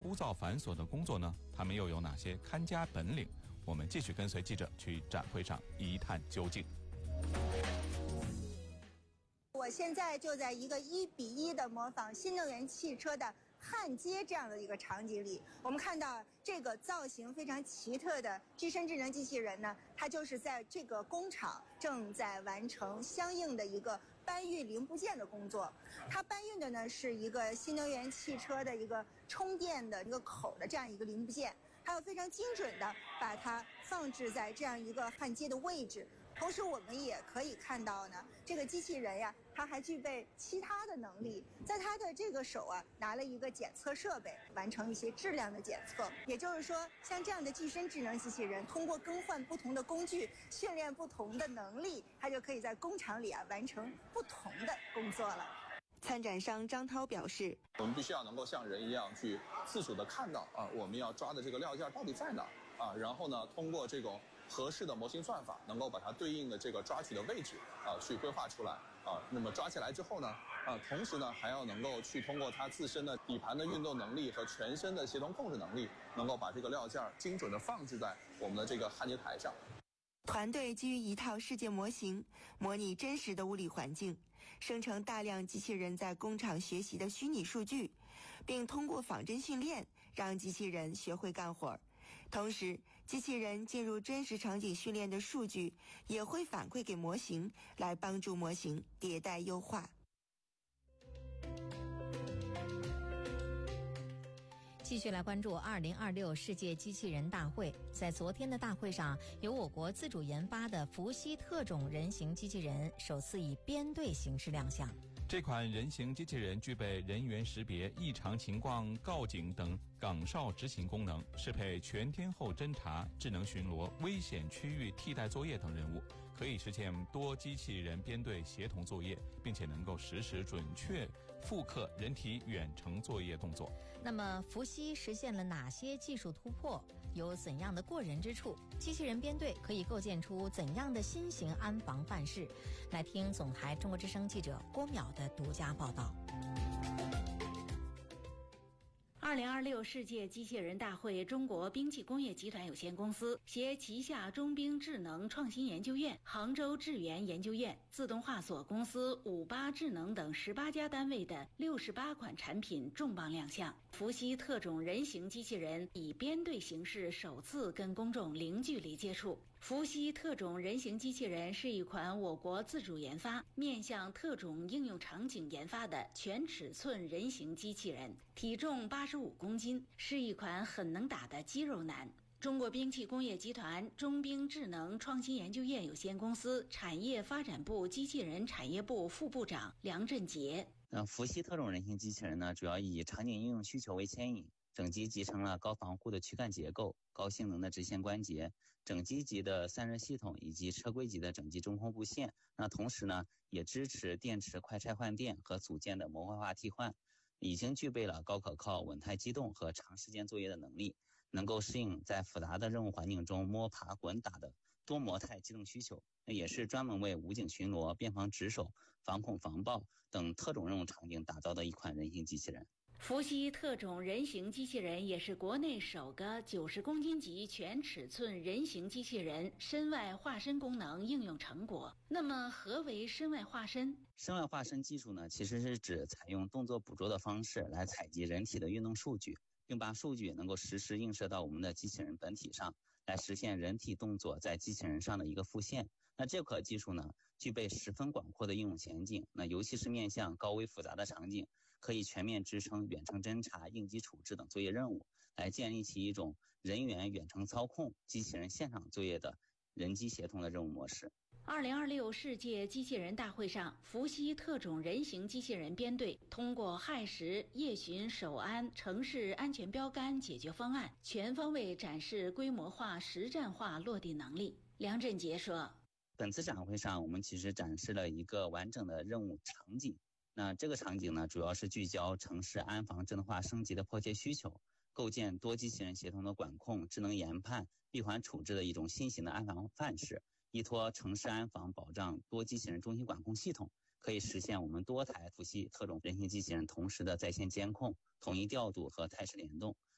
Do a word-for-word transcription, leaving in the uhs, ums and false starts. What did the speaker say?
枯燥繁琐的工作呢？他们又有哪些看家本领？我们继续跟随记者去展会上一探究竟。 我现在就在一个一比一的模仿新能源汽车的焊接这样的一个场景里，我们看到这个造型非常奇特的具身智能机器人呢，它就是在这个工厂正在完成相应的一个搬运零部件的工作。它搬运的呢是一个新能源汽车的一个充电的一个口的这样一个零部件，还有非常精准的把它放置在这样一个焊接的位置。同时我们也可以看到呢，这个机器人呀，它还具备其他的能力，在它的这个手啊拿了一个检测设备，完成一些质量的检测。也就是说，像这样的具身智能机器人，通过更换不同的工具，训练不同的能力，它就可以在工厂里啊完成不同的工作了。参展商张涛表示， 我们必须要能够像人一样去自主的看到啊，我们要抓的这个料件到底在哪啊，然后呢，通过这种合适的模型算法，能够把它对应的这个抓取的位置啊去规划出来啊。那么抓起来之后呢，啊，同时呢还要能够去通过它自身的底盘的运动能力和全身的协同控制能力，能够把这个料件精准的放置在我们的这个焊接台上。 团队基于一套世界模型，模拟真实的物理环境，生成大量机器人在工厂学习的虚拟数据，并通过仿真训练让机器人学会干活。同时，机器人进入真实场景训练的数据也会反馈给模型，来帮助模型迭代优化。 继续来关注二零二六世界机器人大会。在昨天的大会上，由我国自主研发的伏羲特种人形机器人首次以编队形式亮相。 这款人形机器人具备人员识别、异常情况告警等岗哨执行功能，适配全天候侦查、智能巡逻、危险区域替代作业等任务，可以实现多机器人编队协同作业，并且能够实时准确复刻人体远程作业动作。 那么伏羲实现了哪些技术突破？有怎样的过人之处？机器人编队可以构建出怎样的新型安防范式？来听总台中国之声记者郭淼的独家报道。 二零二六世界机器人大会，中国兵器工业集团有限公司携旗下中兵智能创新研究院、杭州智源研究院、自动化所公司、五八智能等十八家单位的六十八款产品重磅亮相。伏羲特种人形机器人以编队形式首次跟公众零距离接触。伏羲特种人形机器人是一款我国自主研发、面向特种应用场景研发的全尺寸人形机器人，体重八十五公斤，是一款很能打的肌肉男。中国兵器工业集团中兵智能创新研究院有限公司产业发展部机器人产业部副部长梁振杰。 呃，伏羲特种人形机器人呢，主要以场景应用需求为牵引，整机集成了高防护的躯干结构、高性能的直线关节、整机级的散热系统以及车规级的整机中控布线。那同时呢，也支持电池快拆换电和组件的模块化替换，已经具备了高可靠、稳态机动和长时间作业的能力，能够适应在复杂的任务环境中摸爬滚打的多模态机动需求。也是专门为武警巡逻、边防值守、防恐防爆等特种任务场景打造的一款人形机器人。 伏羲特种人形机器人也是国内首个九十公斤级全尺寸人形机器人身外化身功能应用成果。那么何为身外化身？ 身外化身技术呢，其实是指采用动作捕捉的方式来采集人体的运动数据，并把数据能够实时映射到我们的机器人本体上，来实现人体动作在机器人上的一个复现。那这款技术呢，具备十分广阔的应用前景，那尤其是面向高危复杂的场景，可以全面支撑远程侦察、应急处置等作业任务，来建立起一种人员远程操控、机器人现场作业的人机协同的任务模式。 二零二六世界机器人大会上，伏羲特种人形机器人编队通过亥时、夜巡、守安、城市安全标杆解决方案，全方位展示规模化、实战化落地能力。梁振杰说， 本次展会上，我们其实展示了一个完整的任务场景。那这个场景呢，主要是聚焦城市安防智能化升级的迫切需求，构建多机器人协同的管控、智能研判、闭环处置的一种新型的安防范式，依托城市安防保障多机器人中心管控系统，可以实现我们多台伏羲特种人形机器人同时的在线监控、统一调度和态势联动，